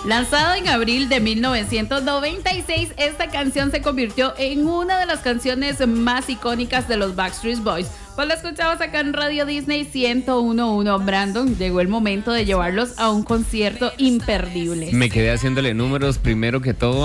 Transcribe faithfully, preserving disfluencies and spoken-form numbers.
Lanzada en abril de mil novecientos noventa y seis, esta canción se convirtió en una de las canciones más icónicas de los Backstreet Boys. Pues la escuchabas acá en Radio Disney ciento uno punto uno. Brandon, llegó el momento de llevarlos a un concierto imperdible. Me quedé haciéndole números primero que todo